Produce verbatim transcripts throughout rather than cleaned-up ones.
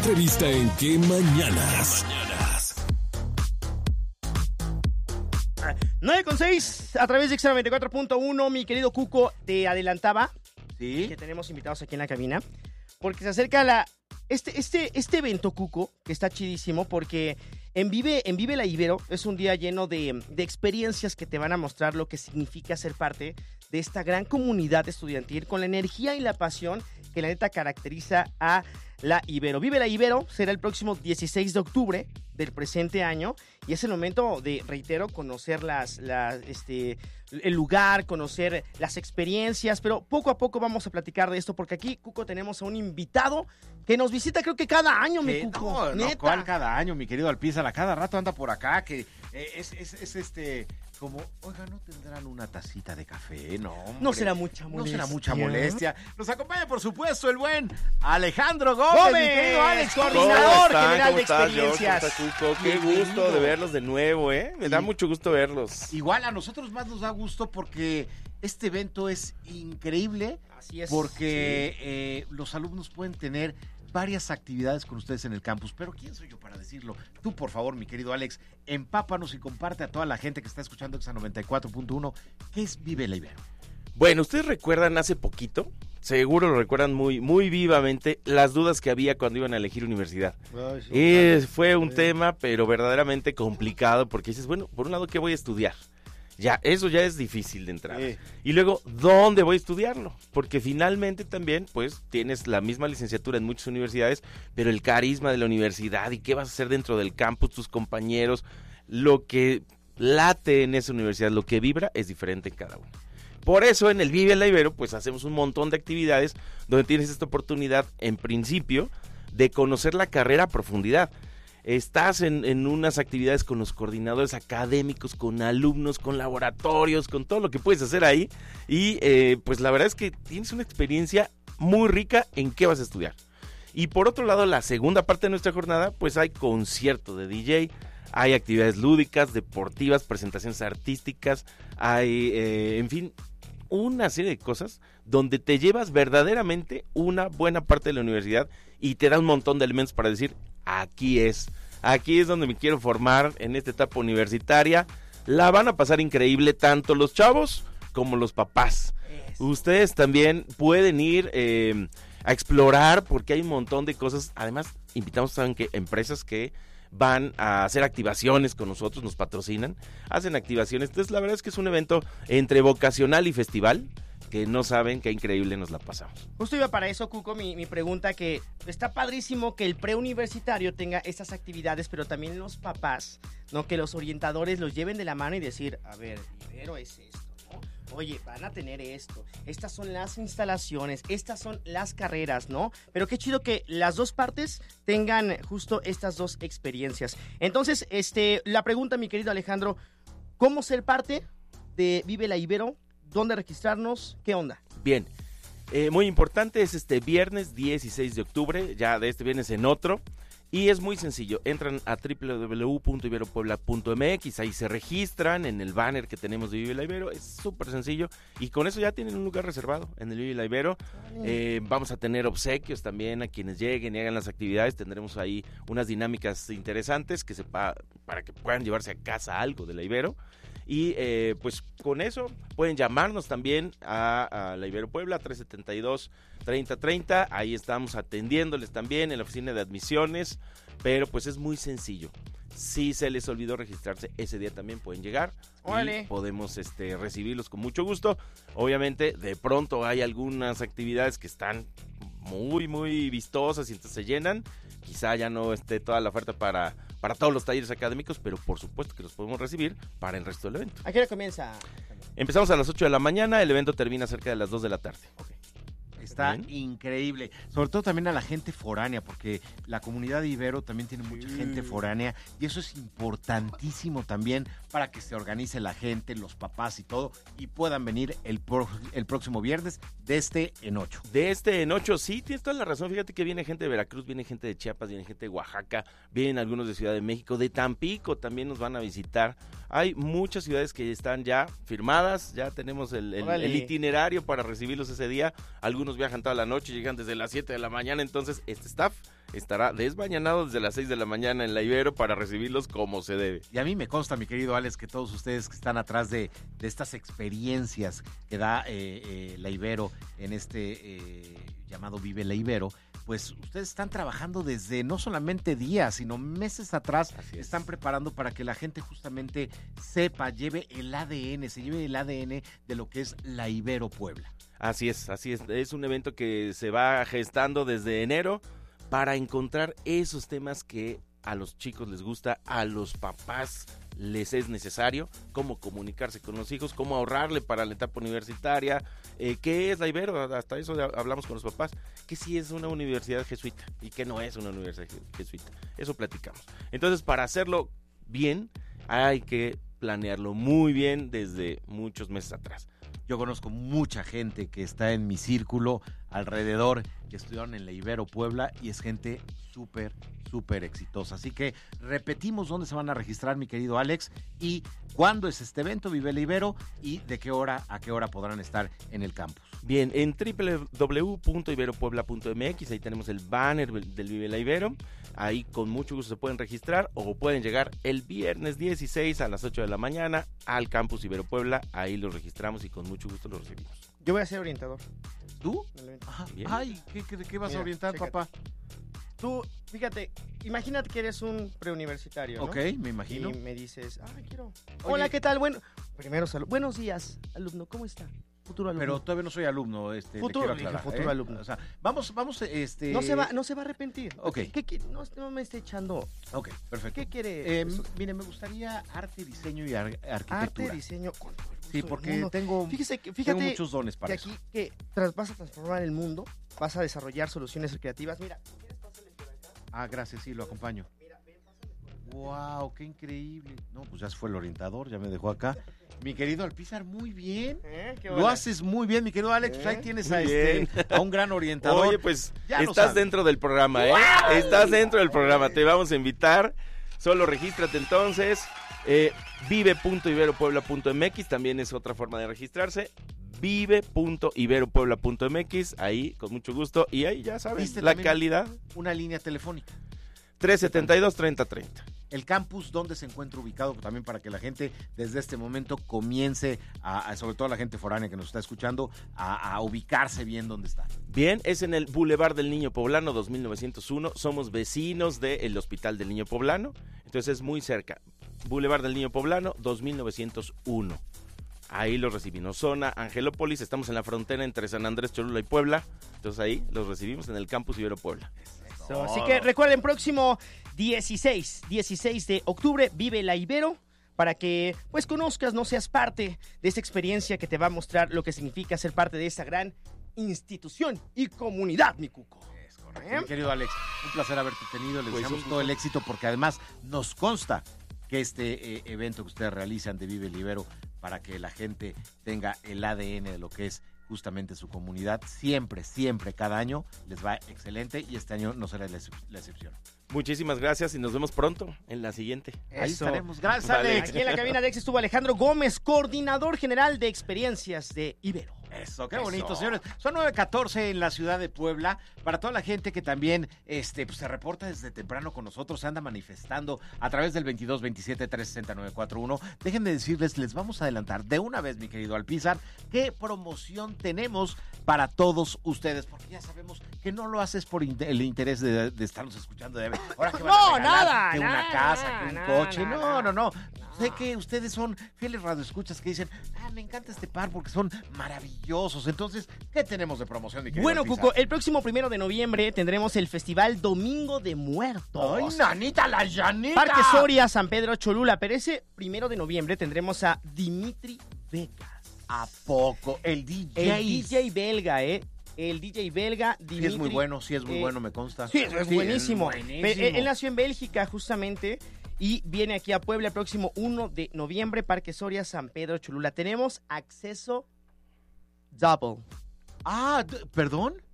entrevista en Qué Mañanas. nueve con seis a través de X noventa y cuatro punto uno. Mi querido Cuco, te adelantaba ¿Sí? que tenemos invitados aquí en la cabina porque se acerca la este, este, este evento, Cuco, que está chidísimo porque en Vive, en Vive la Ibero es un día lleno de, de experiencias que te van a mostrar lo que significa ser parte de esta gran comunidad estudiantil con la energía y la pasión que la neta caracteriza a la Ibero. Vive la Ibero será el próximo dieciséis de octubre del presente año y es el momento de, reitero, conocer las, las, este, el lugar, conocer las experiencias, pero poco a poco vamos a platicar de esto porque aquí, Cuco, tenemos a un invitado que nos visita creo que cada año, mi Eh, Cuco. no, no, neta. ¿cuál cada año, mi querido Alpizar? A cada rato anda por acá, que eh, es, es, es este... Como, oiga, ¿no tendrán una tacita de café? No, hombre. No será mucha molestia. No será mucha molestia. Nos acompaña, por supuesto, el buen Alejandro Gómez, Gómez, mi querido Alex, coordinador ¿Cómo están? general ¿Cómo de estás, George? experiencias. ¿Cómo está, Cuco? Qué Bienvenido. gusto de verlos de nuevo, ¿eh? Me da Sí. mucho gusto verlos. Igual a nosotros más nos da gusto porque este evento es increíble. Así es. Porque eh, los alumnos pueden tener varias actividades con ustedes en el campus, pero ¿quién soy yo para decirlo? Tú, por favor, mi querido Alex, empápanos y comparte a toda la gente que está escuchando Exa noventa y cuatro punto uno, ¿qué es Vive la Ibero? Bueno, ustedes recuerdan hace poquito, seguro lo recuerdan muy, muy vivamente, las dudas que había cuando iban a elegir universidad. Eh, fue un tema, pero verdaderamente complicado, porque dices, bueno, por un lado, ¿qué voy a estudiar? Ya, eso ya es difícil de entrar. Sí. Y luego, ¿dónde voy a estudiarlo? Porque finalmente también, pues, tienes la misma licenciatura en muchas universidades, pero el carisma de la universidad y qué vas a hacer dentro del campus, tus compañeros, lo que late en esa universidad, lo que vibra, es diferente en cada uno. Por eso, en el Vive la Ibero, pues, hacemos un montón de actividades donde tienes esta oportunidad, en principio, de conocer la carrera a profundidad. Estás en, en unas actividades con los coordinadores académicos, con alumnos, con laboratorios, con todo lo que puedes hacer ahí. Y eh, pues la verdad es que tienes una experiencia muy rica en qué vas a estudiar. Y por otro lado, la segunda parte de nuestra jornada, pues hay concierto de D J, hay actividades lúdicas, deportivas, presentaciones artísticas, hay, eh, en fin, una serie de cosas donde te llevas verdaderamente una buena parte de la universidad y te da un montón de elementos para decir, aquí es, aquí es donde me quiero formar en esta etapa universitaria. La van a pasar increíble tanto los chavos como los papás. Eso. Ustedes también pueden ir eh, a explorar porque hay un montón de cosas. Además, invitamos saben que empresas que van a hacer activaciones con nosotros, nos patrocinan, hacen activaciones. Entonces, la verdad es que es un evento entre vocacional y festival, que no saben qué increíble nos la pasamos. Justo iba para eso, Cuco, mi, mi pregunta, que está padrísimo que el preuniversitario tenga estas actividades, pero también los papás, ¿no? Que los orientadores los lleven de la mano y decir, a ver, Ibero es esto, ¿no? Oye, van a tener esto, estas son las instalaciones, estas son las carreras, ¿no? Pero qué chido que las dos partes tengan justo estas dos experiencias. Entonces, este, la pregunta, mi querido Alejandro, ¿cómo ser parte de Vive la Ibero? ¿Dónde registrarnos? ¿Qué onda? Bien, eh, muy importante, es este viernes dieciséis de octubre, ya de este viernes en otro, y es muy sencillo, entran a doble u doble u doble u punto ibero puebla punto m x, ahí se registran en el banner que tenemos de Vive la Ibero, es súper sencillo, y con eso ya tienen un lugar reservado en el Vive la Ibero. Eh, vamos a tener obsequios también a quienes lleguen y hagan las actividades, tendremos ahí unas dinámicas interesantes que sepa, para que puedan llevarse a casa algo de la Ibero. Y eh, pues con eso pueden llamarnos también a, a la Ibero Puebla, tres setenta y dos, treinta treinta, ahí estamos atendiéndoles también en la oficina de admisiones, pero pues es muy sencillo. Si se les olvidó registrarse, ese día también pueden llegar. ¡Órale! Y podemos este, recibirlos con mucho gusto. Obviamente, de pronto hay algunas actividades que están muy, muy vistosas y entonces se llenan. Quizá ya no esté toda la oferta para, para todos los talleres académicos, pero por supuesto que los podemos recibir para el resto del evento. ¿A qué hora comienza? Empezamos a las ocho de la mañana, el evento termina cerca de las dos de la tarde. Okay. Está Bien. increíble, sobre todo también a la gente foránea, porque la comunidad de Ibero también tiene mucha Sí. gente foránea y eso es importantísimo también para que se organice la gente, los papás y todo, y puedan venir el, pro, el próximo viernes de este en ocho. De este en ocho, sí, tienes toda la razón. Fíjate que viene gente de Veracruz, viene gente de Chiapas, viene gente de Oaxaca, vienen algunos de Ciudad de México, de Tampico también nos van a visitar. Hay muchas ciudades que están ya firmadas, ya tenemos el, el, el itinerario para recibirlos ese día. Algunos viajan toda la noche, llegan desde las siete de la mañana, entonces este staff estará desmañanado desde las seis de la mañana en la Ibero para recibirlos como se debe. Y a mí me consta, mi querido Alex, que todos ustedes que están atrás de, de estas experiencias que da eh, eh, la Ibero en este eh, llamado Vive la Ibero, pues ustedes están trabajando desde no solamente días, sino meses atrás. Están preparando para que la gente justamente sepa, lleve el A D N, se lleve el A D N de lo que es la Ibero Puebla. Así es, así es. Es un evento que se va gestando desde enero para encontrar esos temas que a los chicos les gusta, a los papás les es necesario, cómo comunicarse con los hijos, cómo ahorrarle para la etapa universitaria, eh, qué es la Ibero, hasta eso hablamos con los papás, que sí es una universidad jesuita y que no es una universidad jesuita, eso platicamos. Entonces, para hacerlo bien, hay que planearlo muy bien desde muchos meses atrás. Yo conozco mucha gente que está en mi círculo alrededor, que estudiaron en la Ibero Puebla y es gente súper, súper exitosa. Así que repetimos dónde se van a registrar, mi querido Alex, y cuándo es este evento Vive la Ibero y de qué hora a qué hora podrán estar en el campus. Bien, en doble u doble u doble u punto ibero puebla punto m x, ahí tenemos el banner del Vive la Ibero, ahí con mucho gusto se pueden registrar o pueden llegar el viernes dieciséis a las ocho de la mañana al campus Ibero Puebla, ahí los registramos y con mucho gusto los recibimos. Yo voy a ser orientador. ¿Tú? Ajá. Ay, ¿qué, qué, qué vas Mira, a orientar, chécate. papá? Tú, fíjate, imagínate que eres un preuniversitario, ¿no? Ok, me imagino. Y me dices, ah, quiero. Hola, ¿qué tal? Bueno, primero saludo. Buenos días, alumno, ¿cómo está? Futuro alumno. Pero todavía no soy alumno, este, Futuro, le quiero aclarar, futuro ¿eh? alumno. O sea, vamos, vamos, este... No se va, no se va a arrepentir. Ok. ¿Qué, qué- no, no me esté echando. Ok, perfecto. ¿Qué quiere? Eh, Eso? mire, me gustaría arte, diseño y ar- arquitectura. Arte, diseño. Con todo el gusto Sí, del porque mundo. tengo, Fíjese que, tengo fíjate muchos dones que para eso. aquí que tras, vas a transformar el mundo, vas a desarrollar soluciones creativas. Mira, ¿quieres pasarle por acá? Ah, gracias, sí, lo acompaño. Mira, ven, pásale por acá. Wow, qué increíble. No, pues ya se fue el orientador, ya me dejó acá. Mi querido Alpizar, muy bien. ¿Eh? ¿Qué Lo bola? haces muy bien, mi querido Alex. Pues ahí ¿Eh? tienes Muy a, este, bien. a un gran orientador. Oye, pues Ya lo estás sabes. dentro del programa, ¿eh? Estás dentro del programa, te vamos a invitar. Solo regístrate entonces. Eh, vive punto ibero puebla punto m x también es otra forma de registrarse. vive punto ibero puebla punto m x, ahí con mucho gusto. Y ahí ya sabes, ¿Viste la también calidad. Una línea telefónica. trescientos setenta y dos, treinta treinta. El campus, ¿dónde se encuentra ubicado? También para que la gente desde este momento comience, a, a- sobre todo la gente foránea que nos está escuchando, a, a ubicarse bien dónde está. Bien, es en el Boulevard del Niño Poblano dos mil novecientos uno. Somos vecinos del Hospital del Niño Poblano, entonces es muy cerca. Boulevard del Niño Poblano dos mil novecientos uno. Ahí los recibimos. Zona Angelópolis, estamos en la frontera entre San Andrés, Cholula y Puebla. Entonces ahí los recibimos en el campus Ibero Puebla. So, así que recuerden, próximo dieciséis, dieciséis de octubre, Vive la Ibero, para que pues conozcas, no seas parte de esta experiencia que te va a mostrar lo que significa ser parte de esta gran institución y comunidad, mi cuco. Es correcto. ¿Eh? Mi querido Alex, un placer haberte tenido. Les Pues, deseamos un todo el gusto. éxito porque además nos consta que este eh, evento que ustedes realizan de Vive el Ibero para que la gente tenga el A D N de lo que es justamente su comunidad, siempre, siempre, cada año les va excelente y este año no será la, excep- la excepción. Muchísimas gracias y nos vemos pronto en la siguiente. Ahí Eso. estaremos. Gracias, Vale. Alex. Aquí en la cabina de Ex estuvo Alejandro Gómez, coordinador general de experiencias de Ibero. Eso, qué Eso. bonito, señores. Son nueve catorce en la ciudad de Puebla. Para toda la gente que también este, pues, se reporta desde temprano con nosotros, se anda manifestando a través del veintidós veintisiete tres sesenta nueve cuarenta y uno. Déjenme decirles, les vamos a adelantar de una vez, mi querido Alpizar, qué promoción tenemos para todos ustedes, porque ya sabemos que no lo haces por in- el interés de, de estarnos escuchando. De, ahora que van a No, regalar, nada, que una nada, casa, que un nada, coche. nada, No, no, no. nada. Sé que ustedes son fieles radioescuchas que dicen, ah, me encanta este par porque son maravillosos. Entonces, ¿qué tenemos de promoción, mi querido Bueno, Alpizar? Cuco, el próximo primero de noviembre tendremos el Festival Domingo de Muertos. ¡Ay, nanita, la llanita! Parque Soria, San Pedro Cholula. Pero ese primero de noviembre tendremos a Dimitri Vegas. ¿A poco? El D J. El D J belga, ¿eh? El D J belga, Sí Dimitri. es muy bueno, sí es muy eh, bueno, me consta. Sí, es Sí, buenísimo. buenísimo. Pe- Él, él nació en Bélgica, justamente, y viene aquí a Puebla el próximo uno de noviembre, Parque Soria, San Pedro Cholula. Tenemos acceso double. Ah, d- ¿perdón?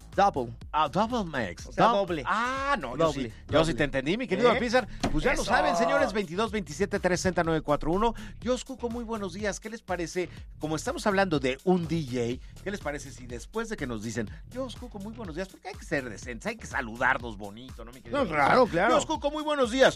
Double. Ah, double mix. O sea, Dou- doble. Ah, no, Doble, yo sí, yo doble. sí te entendí, mi querido ¿Eh? Pizar. Pues ya lo Eso. saben, señores, veintidós veintisiete trescientos nueve cuarenta y uno. Dios Cuco, muy buenos días. ¿Qué les parece? Como estamos hablando de un D J, ¿qué les parece si después de que nos dicen, Dios Cuco, muy buenos días, porque hay que ser decentes, hay que saludarnos bonito, ¿no, mi querido? No, claro, claro. Dios Cuco, muy buenos días.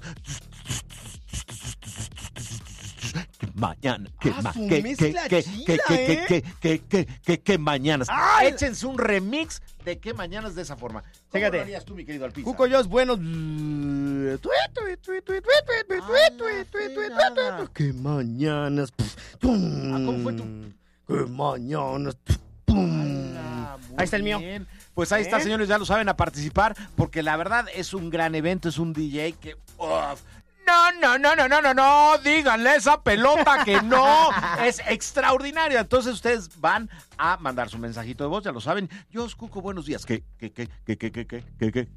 Mañana, que Ah, ma- su que- mezcla que- chida, que- que- ¿eh? que- que- que- que- que mañanas. ¡Ay! Échense un remix de qué mañanas de esa forma. ¿Cómo Fíjate. lo harías tú, mi querido Alpiza? Cuco yo es bueno. Tui, tui, tui, tui, tui, tui, tui, tui, Ah, tui, tui, tui, fregada. tui, Que mañanas. puf, tum. Ah, ¿cómo fue tu? Que mañanas. pum. Ala, muy Ahí está el mío. bien. Pues ahí está, ¿Eh? señores, ya lo saben, a participar, porque la verdad es un gran evento, es un D J que... uf, no, no, no, no, no, no, no, díganle a esa pelota que no, es extraordinario. Entonces ustedes van a mandar su mensajito de voz, ya lo saben. Yo, Cuco, buenos días. ¿Qué, qué, qué, qué, qué, qué, qué, qué, qué?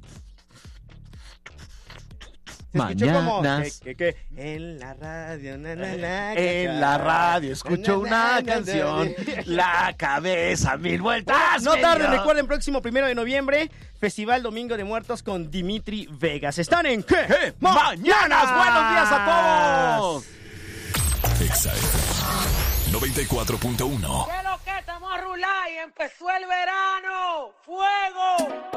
Se escuchó como Mañanas. que, que, que, en la radio, na, na, na, En la radio escucho una canción, la cabeza mil vueltas. No me tarden, dio. recuerden, próximo primero de noviembre, Festival Domingo de Muertos con Dimitri Vegas. ¿Están en qué? ¡Eh, mañanas! ¡Buenos días a todos! Exa F M noventa y cuatro punto uno. ¿Qué lo que estamos a rular y empezó el verano? ¡Fuego!